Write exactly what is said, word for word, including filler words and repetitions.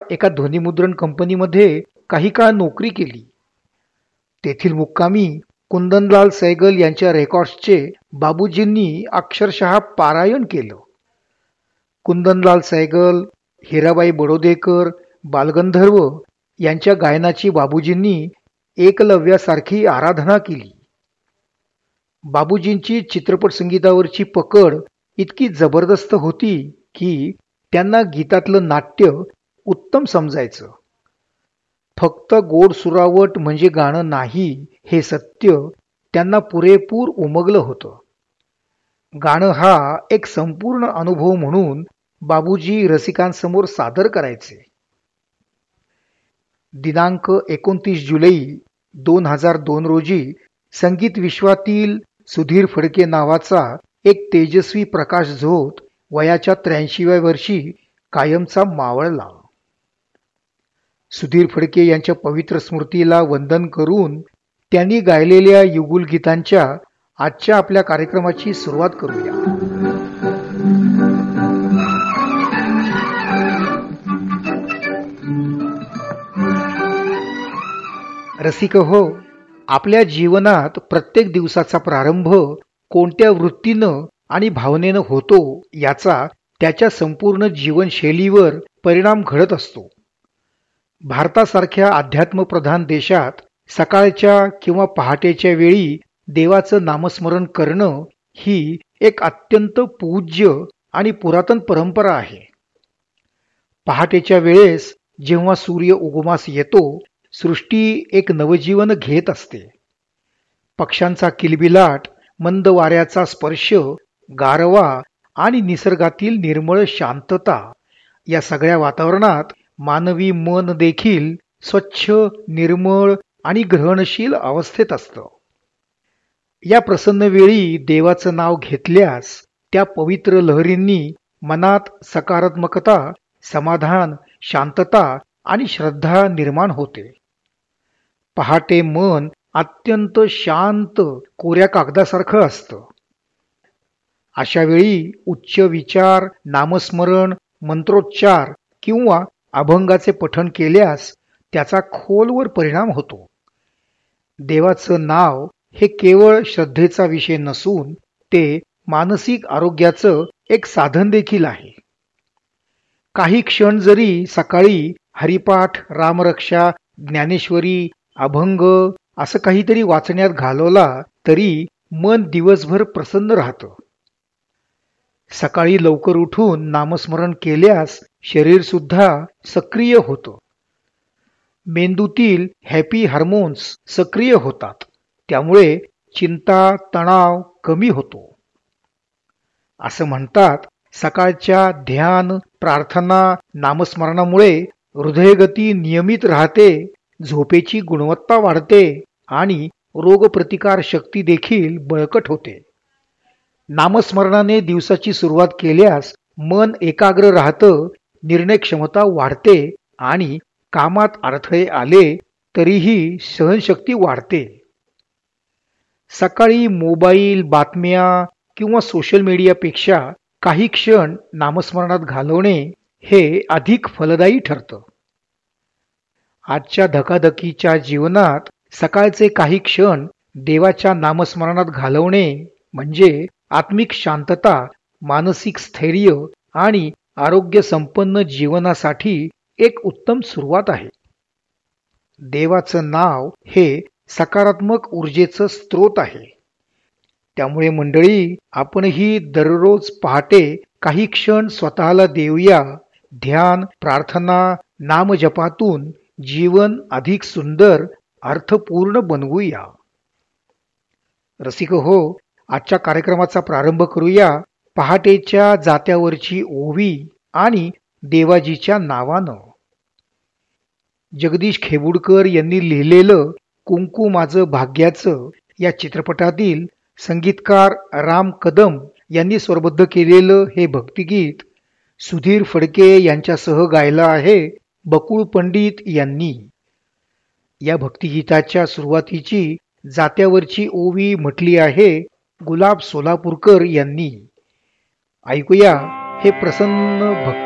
एका ध्वनिमुद्रण कंपनीमध्ये काही काळ नोकरी केली. तेथील मुक्कामी कुंदनलाल सैगल यांच्या रेकॉर्ड्सचे बाबूजींनी अक्षरशः पारायण केलं. कुंदनलाल सैगल, हिराबाई बडोदेकर, बालगंधर्व यांच्या गायनाची बाबूजींनी एकलव्यासारखी आराधना केली. बाबूजींची चित्रपट संगीतावरची पकड इतकी जबरदस्त होती की त्यांना गीतातलं नाट्य उत्तम समजायचं. फक्त गोड सुरावट म्हणजे गाणं नाही हे सत्य त्यांना पुरेपूर उमगलं होतं. गाणं हा एक संपूर्ण अनुभव म्हणून बाबूजी रसिकांसमोर सादर करायचे. दिनांक एकोणतीस जुलै दोन हजार दोन रोजी संगीत विश्वातील सुधीर फडके नावाचा एक तेजस्वी प्रकाश झोत वयाच्या त्र्याऐंशीव्या वर्षी कायमचा मावळला. सुधीर फडके यांच्या पवित्र स्मृतीला वंदन करून त्यांनी गायलेल्या युगुल गीतांच्या आजच्या आपल्या कार्यक्रमाची सुरुवात करूया. रसिक हो, आपल्या जीवनात प्रत्येक दिवसाचा प्रारंभ कोणत्या वृत्तीनं आणि भावनेनं होतो याचा त्याच्या संपूर्ण जीवनशैलीवर परिणाम घडत असतो. भारतासारख्या अध्यात्मप्रधान देशात सकाळच्या किंवा पहाटेच्या वेळी देवाचं नामस्मरण करणं ही एक अत्यंत पूज्य आणि पुरातन परंपरा आहे. पहाटेच्या वेळेस जेव्हा सूर्य उगमास येतो, सृष्टी एक नवजीवन घेत असते. पक्ष्यांचा किलबिलाट, मंद वाऱ्याचा स्पर्श, गारवा आणि निसर्गातील निर्मळ शांतता या सगळ्या वातावरणात मानवी मन देखील स्वच्छ, निर्मळ आणि ग्रहणशील अवस्थेत असतं. या प्रसन्न वेळी देवाचं नाव घेतल्यास त्या पवित्र लहरींनी मनात सकारात्मकता, समाधान, शांतता आणि श्रद्धा निर्माण होते. पहाटे मन अत्यंत शांत, कोऱ्या कागदासारखं असतं. अशा वेळी उच्च विचार, नामस्मरण, मंत्रोच्चार किंवा अभंगाचे पठण केल्यास त्याचा खोलवर परिणाम होतो. देवाचं नाव हे केवळ श्रद्धेचा विषय नसून ते मानसिक आरोग्याचं एक साधन देखील आहे. काही क्षण जरी सकाळी हरिपाठ, रामरक्षा, ज्ञानेश्वरी, अभंग असं काहीतरी वाचण्यात घालवला तरी मन दिवसभर प्रसन्न राहतं. सकाळी लवकर उठून नामस्मरण केल्यास शरीर सुद्धा सक्रिय होतं. मेंदूतील हॅपी हार्मोन्स सक्रिय होतात, त्यामुळे चिंता, तणाव कमी होतो. असं म्हणतात, सकाळच्या ध्यान, प्रार्थना, नामस्मरणामुळे हृदयगती नियमित राहते, झोपेची गुणवत्ता वाढते आणि रोगप्रतिकार शक्ती देखील बळकट होते. नामस्मरणाने दिवसाची सुरुवात केल्यास मन एकाग्र राहतं, निर्णय क्षमता वाढते आणि कामात अडथळे आले तरीही सहनशक्ती वाढते. सकाळी मोबाईल, बातम्या किंवा सोशल मीडियापेक्षा काही क्षण नामस्मरणात घालवणे हे अधिक फलदायी ठरतं. आजच्या धकाधकीच्या जीवनात सकाळचे काही क्षण देवाच्या नामस्मरणात घालवणे म्हणजे आत्मिक शांतता, मानसिक स्थैर्य आणि आरोग्य संपन्न जीवनासाठी एक उत्तम सुरुवात आहे. देवाचं नाव हे सकारात्मक ऊर्जेचं स्रोत आहे. त्यामुळे मंडळी, आपणही दररोज पहाटे काही क्षण स्वतःला देऊया. ध्यान, प्रार्थना, नामजपातून जीवन अधिक सुंदर, अर्थपूर्ण बनवूया. रसिक हो, आजच्या कार्यक्रमाचा प्रारंभ करूया पहाटेच्या जात्यावरची ओवी आणि देवाजीच्या नावानं. जगदीश खेबुडकर यांनी लिहिलेलं कुंकू माझं भाग्याचं या चित्रपटातील संगीतकार राम कदम यांनी स्वरबद्ध केलेलं हे भक्तिगीत सुधीर फडके यांच्यासह गायलं आहे बकुळ पंडित यांनी. या भक्तिगीताच्या सुरुवातीची जात्यावरची ओवी म्हटली आहे गुलाब सोलापूरकर यांनी. ऐकूया हे प्रसन्न भक्ती